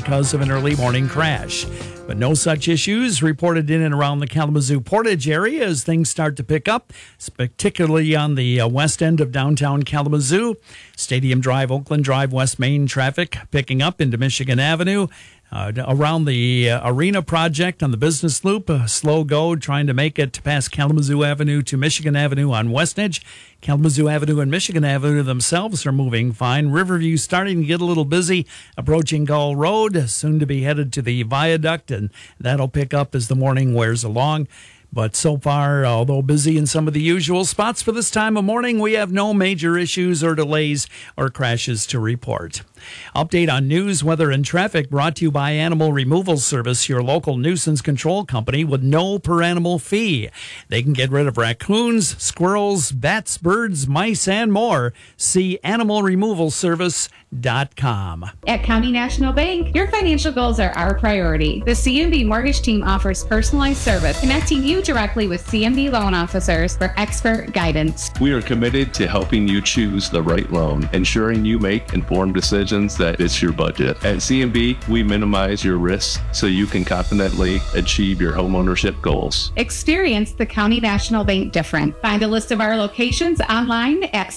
because of an early morning crash. But no such issues reported in and around the Kalamazoo Portage area as things start to pick up, particularly on the west end of downtown Kalamazoo. Stadium Drive, Oakland Drive, West Main traffic picking up into Michigan Avenue. Around the Arena project on the Business Loop, a slow go trying to make it past Kalamazoo Avenue to Michigan Avenue on West Edge. Kalamazoo Avenue and Michigan Avenue themselves are moving fine. Riverview starting to get a little busy, approaching Gull Road, soon to be headed to the viaduct, and that'll pick up as the morning wears along. But so far, although busy in some of the usual spots for this time of morning, we have no major issues or delays or crashes to report. Update on news, weather, and traffic brought to you by Animal Removal Service, your local nuisance control company with no per animal fee. They can get rid of raccoons, squirrels, bats, birds, mice, and more. See animalremovalservice.com. At County National Bank, your financial goals are our priority. The CMB Mortgage Team offers personalized service, connecting you directly with CMB loan officers for expert guidance. We are committed to helping you choose the right loan, ensuring you make informed decisions that fits your budget. At CMB, we minimize your risks so you can confidently achieve your homeownership goals. Experience the County National Bank different. Find a list of our locations online at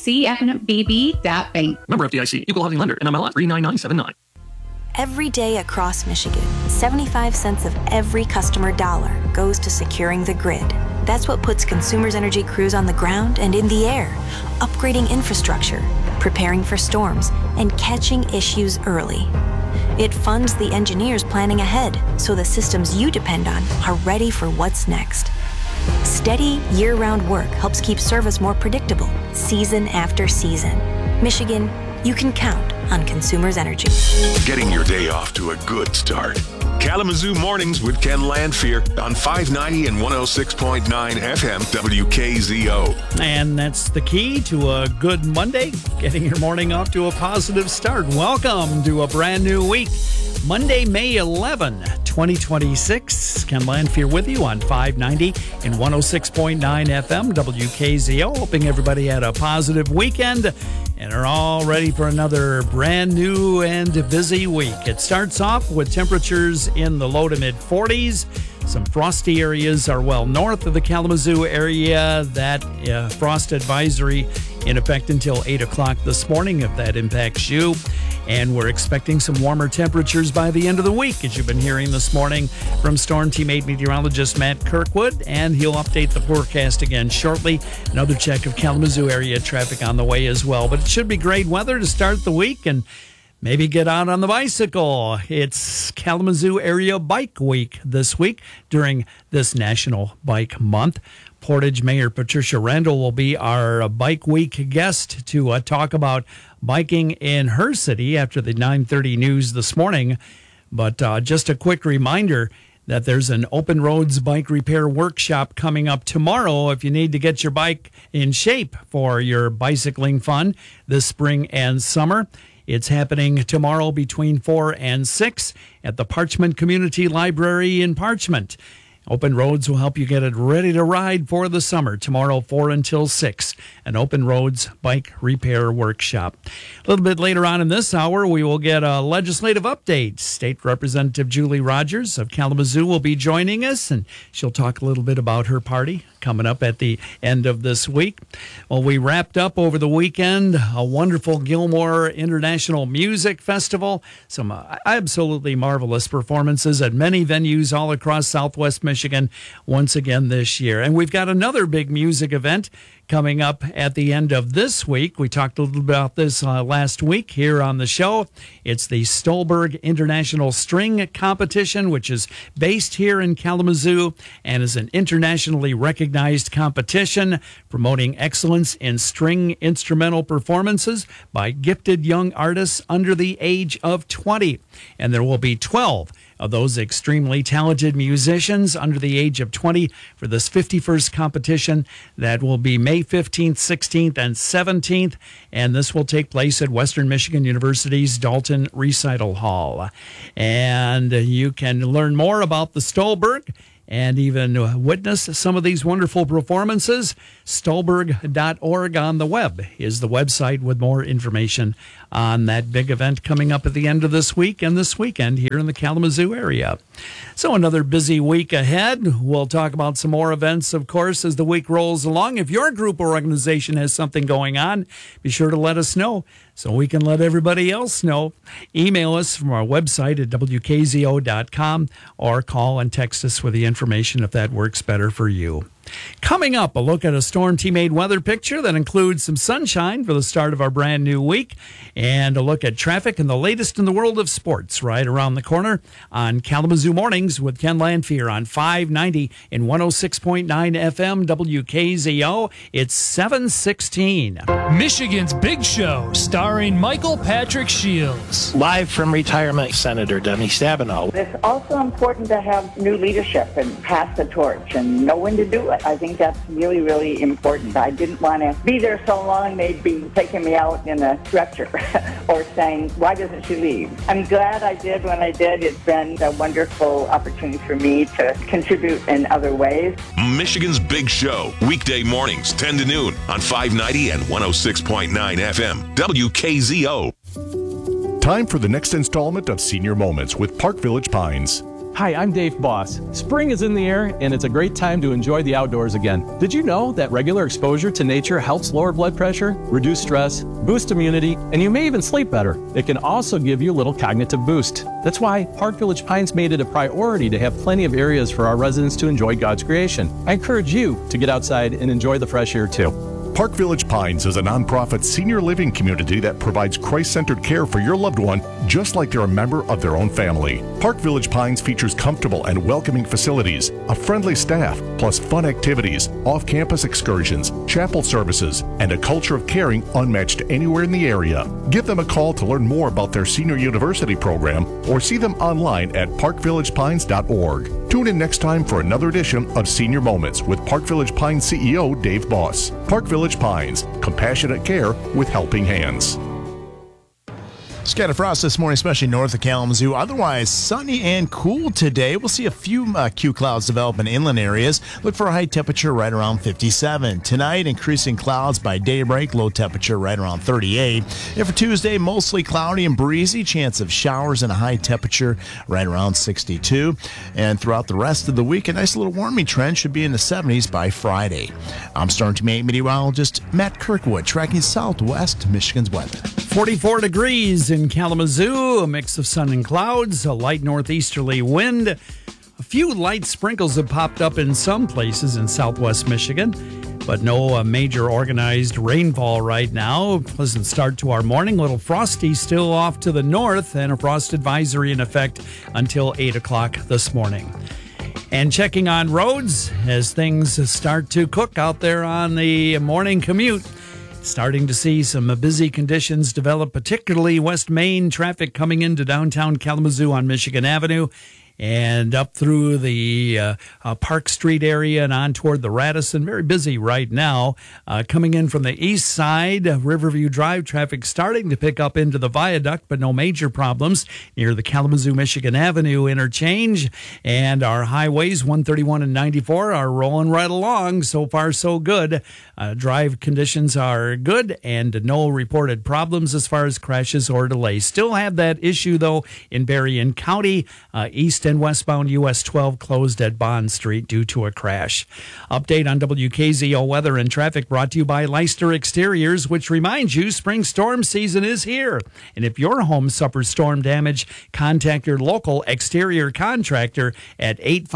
cnbb.bank. Member FDIC, equal housing lender, NMLS 39979. Every day across Michigan, 75 cents of every customer dollar goes to securing the grid. That's what puts Consumers Energy crews on the ground and in the air, upgrading infrastructure, preparing for storms, and catching issues early. It funds the engineers planning ahead so the systems you depend on are ready for what's next. Steady, year-round work helps keep service more predictable, season after season. Michigan, you can count on Consumers Energy. Getting your day off to a good start. Kalamazoo Mornings with Ken Landfear on 590 and 106.9 FM WKZO. And that's the key to a good Monday, getting your morning off to a positive start. Welcome to a brand new week. Monday, May 11, 2026. Ken Landfear with you on 590 and 106.9 FM WKZO. Hoping everybody had a positive weekend and are all ready for another brand new and busy week. It starts off with temperatures in the low to mid 40s. Some frosty areas are well north of the Kalamazoo area. That frost advisory in effect until 8 o'clock this morning, if that impacts you. And we're expecting some warmer temperatures by the end of the week, as you've been hearing this morning from Storm Team 8 meteorologist Matt Kirkwood, and he'll update the forecast again shortly. Another check of Kalamazoo area traffic on the way as well. But it should be great weather to start the week, and maybe get out on the bicycle. It's Kalamazoo Area Bike Week this week during this National Bike Month. Portage Mayor Patricia Randall will be our Bike Week guest to talk about biking in her city after the 9:30 news this morning. But just a quick reminder that there's an Open Roads Bike Repair Workshop coming up tomorrow if you need to get your bike in shape for your bicycling fun this spring and summer. It's happening tomorrow between 4 and 6 at the Parchment Community Library in Parchment. Open Roads will help you get it ready to ride for the summer. Tomorrow, 4 until 6, an Open Roads Bike Repair Workshop. A little bit later on in this hour, we will get a legislative update. State Representative Julie Rogers of Kalamazoo will be joining us, and she'll talk a little bit about her party coming up at the end of this week. Well, we wrapped up over the weekend a wonderful Gilmore International Music Festival. Some absolutely marvelous performances at many venues all across Southwest Michigan once again this year. And we've got another big music event coming up at the end of this week. We talked a little about this last week here on the show. It's the Stolberg International String Competition, which is based here in Kalamazoo and is an internationally recognized competition promoting excellence in string instrumental performances by gifted young artists under the age of 20. And there will be 12 of those extremely talented musicians under the age of 20 for this 51st competition that will be May 15th, 16th, and 17th. And this will take place at Western Michigan University's Dalton Recital Hall. And you can learn more about the Stolberg and even witness some of these wonderful performances. Stolberg.org on the web is the website with more information on that big event coming up at the end of this week and this weekend here in the Kalamazoo area. So another busy week ahead. We'll talk about some more events, of course, as the week rolls along. If your group or organization has something going on, be sure to let us know so we can let everybody else know. Email us from our website at wkzo.com or call and text us with the information if that works better for you. Coming up, a look at a Storm Teammate weather picture that includes some sunshine for the start of our brand new week, and a look at traffic and the latest in the world of sports right around the corner on Kalamazoo Mornings with Ken Lanfear on 590 and 106.9 FM WKZO. It's 7:16. Michigan's Big Show, starring Michael Patrick Shields. Live from retirement, Senator Denny Stabenow. It's also important to have new leadership and pass the torch and know when to do it. I think that's really, really important. I didn't want to be there so long they'd be taking me out in a stretcher or saying, why doesn't she leave? I'm glad I did when I did. It's been a wonderful opportunity for me to contribute in other ways. Michigan's Big Show, weekday mornings, 10 to noon on 590 and 106.9 FM, WKZO. Time for the next installment of Senior Moments with Park Village Pines. Hi, I'm Dave Boss. Spring is in the air, and it's a great time to enjoy the outdoors again. Did you know that regular exposure to nature helps lower blood pressure, reduce stress, boost immunity, and you may even sleep better? It can also give you a little cognitive boost. That's why Park Village Pines made it a priority to have plenty of areas for our residents to enjoy God's creation. I encourage you to get outside and enjoy the fresh air too. Park Village Pines is a nonprofit senior living community that provides Christ-centered care for your loved one, just like they're a member of their own family. Park Village Pines features comfortable and welcoming facilities, a friendly staff, plus fun activities, off-campus excursions, chapel services, and a culture of caring unmatched anywhere in the area. Give them a call to learn more about their senior university program or see them online at parkvillagepines.org. Tune in next time for another edition of Senior Moments with Park Village Pines CEO Dave Boss. Park Village Pines, compassionate care with helping hands. Scattered frost this morning, especially north of Kalamazoo. Otherwise, sunny and cool today. We'll see a few Q clouds develop in inland areas. Look for a high temperature right around 57. Tonight, increasing clouds by daybreak. Low temperature right around 38. And for Tuesday, mostly cloudy and breezy. Chance of showers and a high temperature right around 62. And throughout the rest of the week, a nice little warming trend should be in the 70s by Friday. I'm Storm Teammate meteorologist Matt Kirkwood, tracking southwest Michigan's weather. 44 degrees in Kalamazoo, a mix of sun and clouds, a light northeasterly wind. A few light sprinkles have popped up in some places in southwest Michigan, but no major organized rainfall right now. Pleasant start to our morning. A little frosty still off to the north, and a frost advisory in effect until 8 o'clock this morning. And checking on roads as things start to cook out there on the morning commute. Starting to see some busy conditions develop, particularly West Main traffic coming into downtown Kalamazoo on Michigan Avenue and up through the Park Street area and on toward the Radisson. Very busy right now. Coming in from the east side, Riverview Drive traffic starting to pick up into the viaduct, but no major problems near the Kalamazoo Michigan Avenue interchange. And our highways 131 and 94 are rolling right along. So far, so good. Drive conditions are good and no reported problems as far as crashes or delays. Still have that issue, though, in Berrien County. East and westbound US 12 closed at Bond Street due to a crash. Update on WKZO weather and traffic brought to you by Leister Exteriors, which reminds you spring storm season is here. And if your home suffers storm damage, contact your local exterior contractor at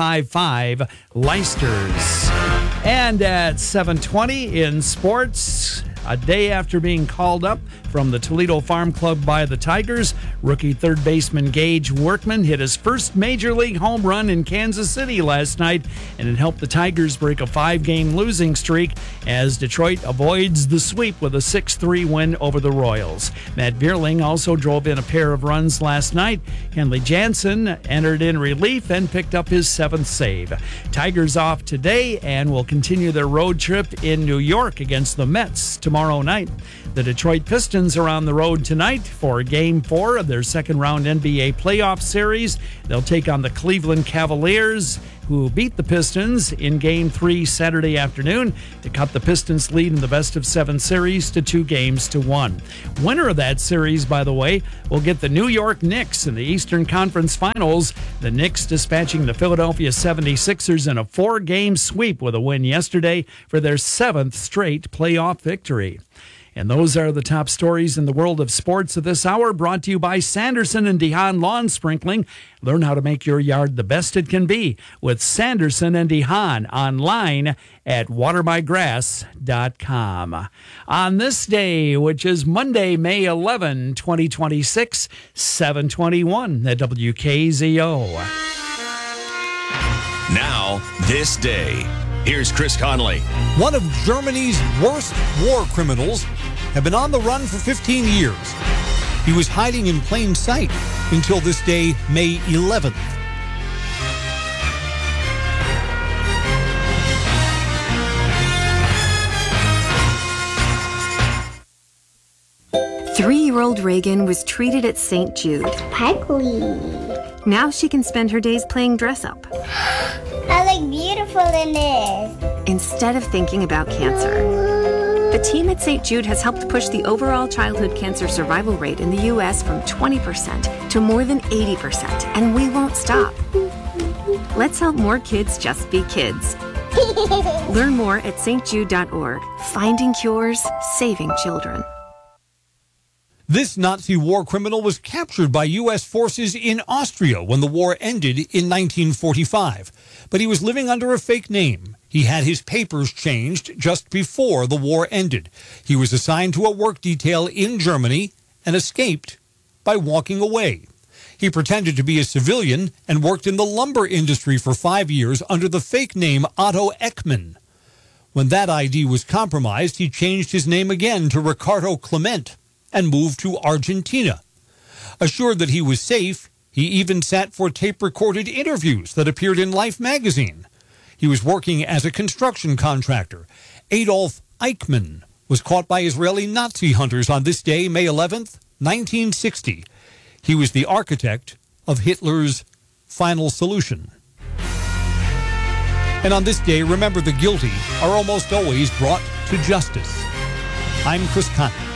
855 Leisters. And at 7:20 in sports, a day after being called up from the Toledo Farm Club by the Tigers, rookie third baseman Gage Workman hit his first major league home run in Kansas City last night, and it helped the Tigers break a 5-game losing streak as Detroit avoids the sweep with a 6-3 win over the Royals. Matt Vierling also drove in a pair of runs last night. Henley Jansen entered in relief and picked up his 7th save. Tigers off today and will continue their road trip in New York against the Mets tomorrow night. The Detroit Pistons are on the road tonight for Game 4 of their second-round NBA playoff series. They'll take on the Cleveland Cavaliers, who beat the Pistons in Game 3 Saturday afternoon to cut the Pistons' lead in the best-of-7 series to 2-1. Winner of that series, by the way, will get the New York Knicks in the Eastern Conference Finals. The Knicks dispatching the Philadelphia 76ers in a 4-game sweep with a win yesterday for their 7th straight playoff victory. And those are the top stories in the world of sports of this hour, brought to you by Sanderson and DeHaan Lawn Sprinkling. Learn how to make your yard the best it can be with Sanderson and DeHaan online at watermygrass.com. On this day, which is Monday, May 11, 2026, 7:21 at WKZO. Now, this day. Here's Chris Conley. One of Germany's worst war criminals had been on the run for 15 years. He was hiding in plain sight until this day, May 11th. Three-year-old Reagan was treated at St. Jude. Sparkly. Now she can spend her days playing dress-up. I look beautiful in this. Instead of thinking about cancer. The team at St. Jude has helped push the overall childhood cancer survival rate in the U.S. from 20% to more than 80%, and we won't stop. Let's help more kids just be kids. Learn more at stjude.org. Finding cures, saving children. This Nazi war criminal was captured by U.S. forces in Austria when the war ended in 1945. But he was living under a fake name. He had his papers changed just before the war ended. He was assigned to a work detail in Germany and escaped by walking away. He pretended to be a civilian and worked in the lumber industry for 5 years under the fake name Otto Eckmann. When that ID was compromised, he changed his name again to Ricardo Clement and moved to Argentina. Assured that he was safe, he even sat for tape-recorded interviews that appeared in Life magazine. He was working as a construction contractor. Adolf Eichmann was caught by Israeli Nazi hunters on this day, May 11th, 1960. He was the architect of Hitler's final solution. And on this day, remember the guilty are almost always brought to justice. I'm Chris Conley.